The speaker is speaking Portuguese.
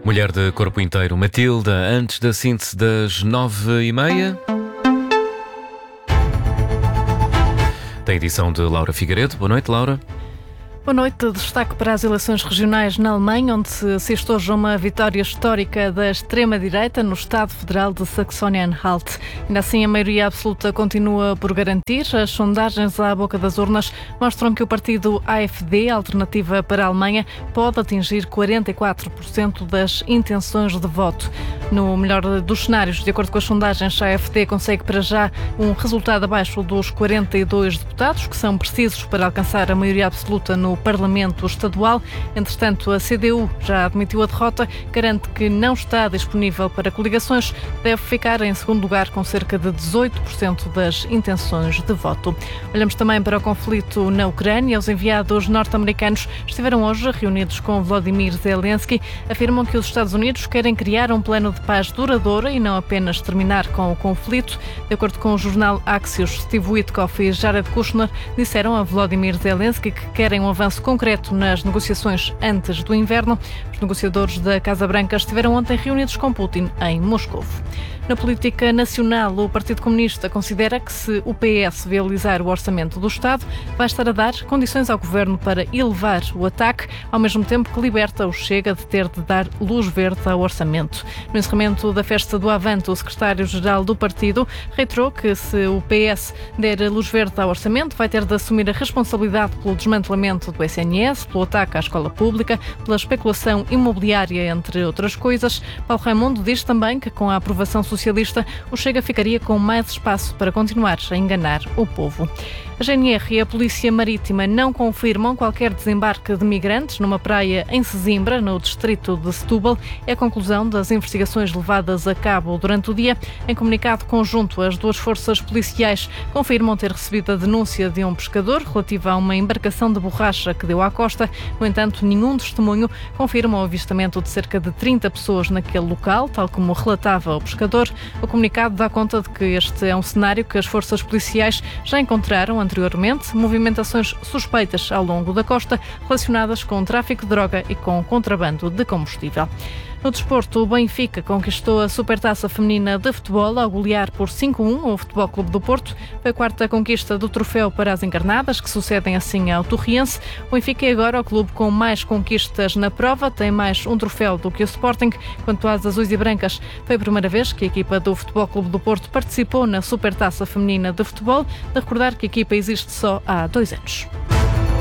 Mulher de corpo inteiro, Matilda, antes da síntese das 9h30. Tem edição de Laura Figueiredo. Boa noite, Laura. Boa noite. Destaque para as eleições regionais na Alemanha, onde se assiste hoje a uma vitória histórica da extrema-direita no Estado Federal de Saxónia-Anhalt. Ainda assim, a maioria absoluta continua por garantir. As sondagens à boca das urnas mostram que o partido AfD, Alternativa para a Alemanha, pode atingir 44% das intenções de voto. No melhor dos cenários, de acordo com as sondagens, a AfD consegue para já um resultado abaixo dos 42 deputados, que são precisos para alcançar a maioria absoluta no Parlamento Estadual. Entretanto, a CDU já admitiu a derrota, garante que não está disponível para coligações, deve ficar em segundo lugar com cerca de 18% das intenções de voto. Olhamos também para o conflito na Ucrânia. Os enviados norte-americanos estiveram hoje reunidos com Volodymyr Zelensky. Afirmam que os Estados Unidos querem criar um plano de paz duradoura e não apenas terminar com o conflito. De acordo com o jornal Axios, Steve Witkoff e Jared Kushner disseram a Volodymyr Zelensky que querem um avanço concreto nas negociações antes do inverno. Os negociadores da Casa Branca estiveram ontem reunidos com Putin em Moscou. Na política nacional, o Partido Comunista considera que se o PS viabilizar o orçamento do Estado, vai estar a dar condições ao Governo para elevar o ataque, ao mesmo tempo que liberta o Chega de ter de dar luz verde ao orçamento. No encerramento da festa do Avante, o secretário-geral do partido reiterou que se o PS der luz verde ao orçamento, vai ter de assumir a responsabilidade pelo desmantelamento do SNS, pelo ataque à escola pública, pela especulação imobiliária, entre outras coisas. Paulo Raimundo diz também que com a aprovação socialista, o Chega ficaria com mais espaço para continuar a enganar o povo. A GNR e a Polícia Marítima não confirmam qualquer desembarque de migrantes numa praia em Sesimbra, no distrito de Setúbal. É a conclusão das investigações levadas a cabo durante o dia. Em comunicado conjunto, as duas forças policiais confirmam ter recebido a denúncia de um pescador relativa a uma embarcação de borracha que deu à costa. No entanto, nenhum testemunho confirma o avistamento de cerca de 30 pessoas naquele local, tal como relatava o pescador. O comunicado dá conta de que este é um cenário que as forças policiais já encontraram anteriormente, movimentações suspeitas ao longo da costa relacionadas com tráfico de droga e com contrabando de combustível. No desporto, o Benfica conquistou a Supertaça Feminina de Futebol ao golear por 5-1 o Futebol Clube do Porto. Foi a quarta conquista do troféu para as encarnadas, que sucedem assim ao Torriense. O Benfica é agora o clube com mais conquistas na prova, tem mais um troféu do que o Sporting. Quanto às azuis e brancas, foi a primeira vez que a equipa do Futebol Clube do Porto participou na Supertaça Feminina de Futebol. De recordar que a equipa existe só há 2 anos.